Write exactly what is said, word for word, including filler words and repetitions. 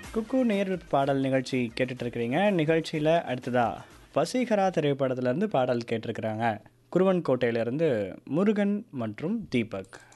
குக்கு நேர் பாடல் நிகழ்ச்சி கேட்டுட்டு இருக்கிறீங்க. நிகழ்ச்சியில் அடுத்ததா வசீகரா திரைப்படத்திலேருந்து பாடல் கேட்டிருக்கிறாங்க. குருவன் கோட்டையிலேருந்து முருகன் மற்றும் தீபக்.